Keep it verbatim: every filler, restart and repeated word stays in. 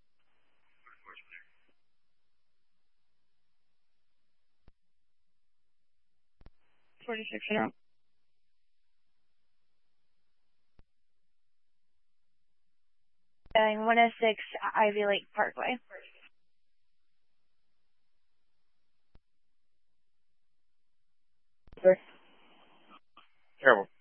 forty-six and up. And one oh six Ivy Lake Parkway. Terrible.